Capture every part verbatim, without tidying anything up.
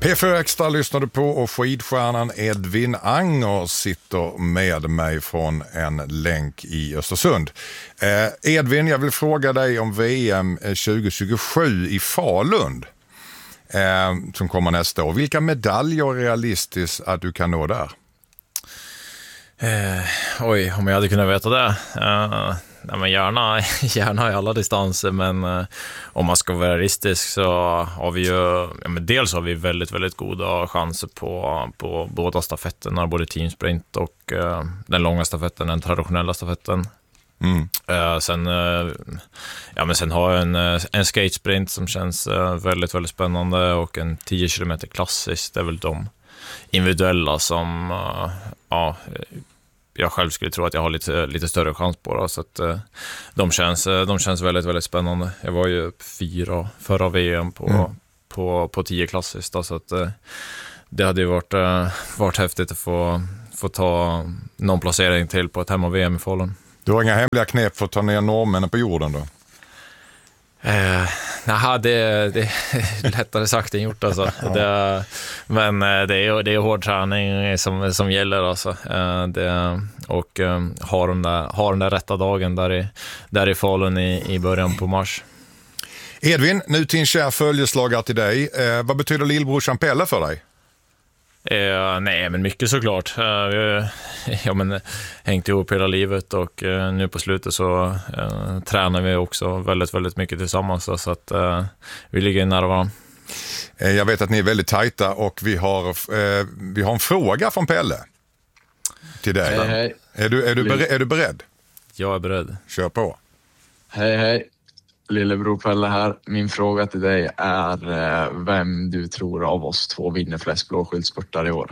P fyra Extra lyssnade på och skidstjärnan Edvin Anger sitter med mig från en länk i Östersund. Eh, Edvin, jag vill fråga dig om V M tjugo tjugosju i Falun eh, som kommer nästa år. Vilka medaljer är realistiskt att du kan nå där? Eh, oj, om jag hade kunnat veta det. Uh, nej, men gärna, gärna i alla distanser, men uh, om man ska vara realistisk så har vi ju, ja, men dels har vi väldigt, väldigt goda chanser på, på båda stafetterna, både teamsprint och uh, den långa stafetten, den traditionella stafetten. Mm. Uh, sen, uh, ja, men sen har jag en, uh, en skatesprint som känns uh, väldigt, väldigt spännande, och en tio kilometer klassiskt. Det är väl de individuella som uh, ja, jag själv skulle tro att jag har lite, lite större chans på då, så att uh, de, känns, de känns väldigt, väldigt spännande. Jag var ju fyra förra V M på, mm. på, på tio klassiskt då, så att uh, det hade ju varit, uh, varit häftigt att få, få ta någon placering till på ett hemma-V M i Falun. Du har inga hemliga knep för att ta ner norrmännen på jorden då? Eh, naha, det, det är lättare sagt än gjort alltså. Ja. Det, men det är, det är hård träning som, som gäller alltså. Eh, det, och eh, har, den där, har den där rätta dagen där i, där i Falun i, i början på mars. Edvin, nu till en kär följeslagare till dig. Eh, vad betyder lillbrorsan Pelle för dig? Eh, nej, men mycket såklart. Eh, vi har ja, men, hängt ihop hela livet, och eh, nu på slutet så eh, tränar vi också väldigt, väldigt mycket tillsammans, så att eh, vi ligger nära varandra. Eh, jag vet att ni är väldigt tajta, och vi har, eh, vi har en fråga från Pelle till dig. Hej, hej. Är du, är, du beredd, är du beredd? Jag är beredd. Kör på. Hej, hej. Lillebror Pelle här. Min fråga till dig är eh, vem du tror av oss två vinner flest blåskyltspurtar i år.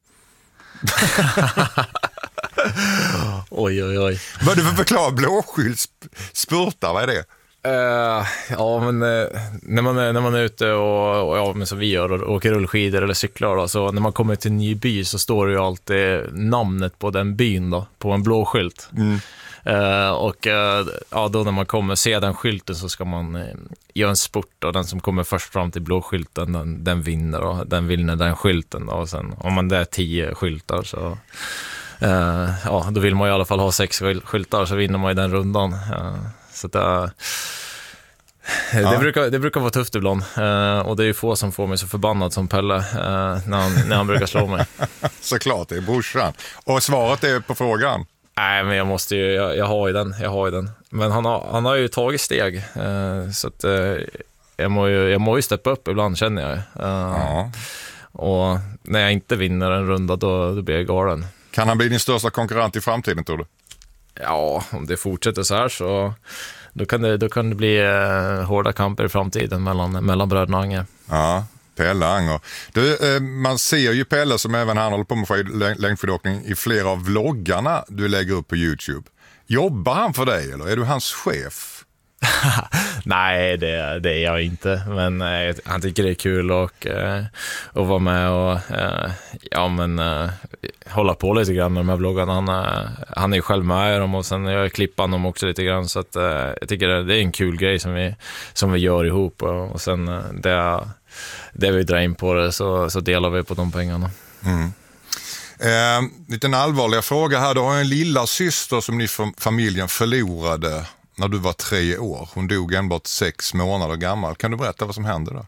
Oj, oj, oj. Vad du för förklara blåskyltspurtar, vad är det? Uh, ja, men uh, när, man är, när man är ute och, och ja, men som vi gör, och åker rullskidor eller cyklar då, så när man kommer till en ny by så står det ju alltid namnet på den byn då, på en blå skylt. Mm. Uh, och uh, ja, då när man kommer se den skylten så ska man uh, göra en spurt, och den som kommer först fram till blå skylten den, den vinner, och den vinner den skylten då. Och sen om man det är tio skyltar så uh, ja, då vill man i alla fall ha sex skyltar, så vinner man i den rundan. Uh, så det, uh, ja. det, brukar, det brukar vara tufft ibland, uh, och det är ju få som får mig så förbannad som Pelle uh, när, han, när han brukar slå mig. Såklart, det är brorsan. Och svaret är på frågan. Nej, men jag måste ju, jag, jag har ju den, jag har ju den. Men han har, han har ju tagit steg, eh, så att eh, jag må ju, jag må ju steppa upp ibland, känner jag. Eh, ja. Och när jag inte vinner en runda, då, då blir jag galen. Kan han bli din största konkurrent i framtiden, tror du? Ja, om det fortsätter så här så då kan det, då kan det bli eh, hårda kamper i framtiden mellan, mellan bröderna Anger. Ja. Pelle Anger. Du, man ser ju Pelle, som även han håller på med längdskidåkning, i flera av vloggarna du lägger upp på YouTube. Jobbar han för dig, eller är du hans chef? Nej, det, det är jag inte. Men eh, han tycker det är kul och, eh, att vara med och eh, ja, men, eh, hålla på lite grann med de här vloggarna. Han, eh, han är ju själv med i dem, och sen jag klippar dem också lite grann. Så att, eh, jag tycker det, det är en kul grej som vi, som vi gör ihop. Och, och sen eh, det, det vi drar in på det, så, så delar vi på de pengarna. Mm. Eh, lite en allvarlig fråga här. Du har en lilla syster som ni familjen förlorade när du var tre år. Hon dog enbart sex månader gammal. Kan du berätta vad som hände då?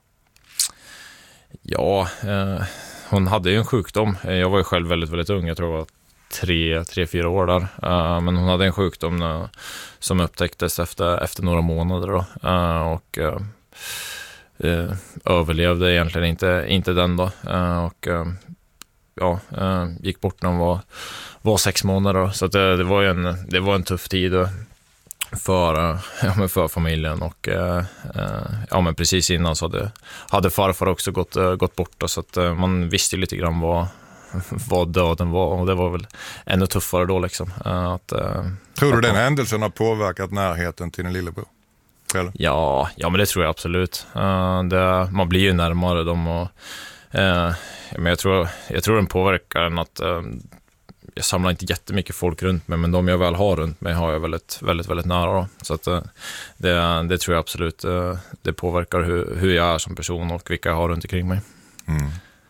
Ja, eh, hon hade ju en sjukdom. Jag var ju själv väldigt, väldigt ung. Jag tror jag var tre, tre fyra år där. Uh, men hon hade en sjukdom uh, som upptäcktes efter, efter några månader då. Uh, och uh, uh, överlevde egentligen inte, inte den då. Uh, och uh, ja, uh, gick bort när hon var, var sex månader då. Så att det, det, var ju en, det var en tuff tid då. För, ja, men för familjen, och eh, ja, men precis innan så hade, hade farfar också gått, gått bort då, så att man visste lite grann vad, vad döden var, och det var väl ännu tuffare då liksom. Att, tror du att den man, händelsen har påverkat närheten till din lillebror? Eller? Ja, ja, men det tror jag absolut. Det, man blir ju närmare dem, och eh, men jag tror, jag tror den påverkar en att jag samlar inte jättemycket folk runt mig, men de jag väl har runt mig har jag väldigt, väldigt, väldigt nära då. Så att det, det tror jag absolut, det påverkar hur, hur jag är som person och vilka jag har runt omkring mig. Mm.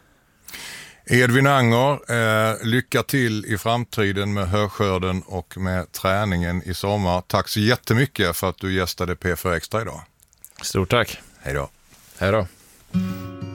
Edvin Anger, eh, lycka till i framtiden med höskörden och med träningen i sommar. Tack så jättemycket för att du gästade P fyra Extra idag. Stort tack. Hej då. Hej då.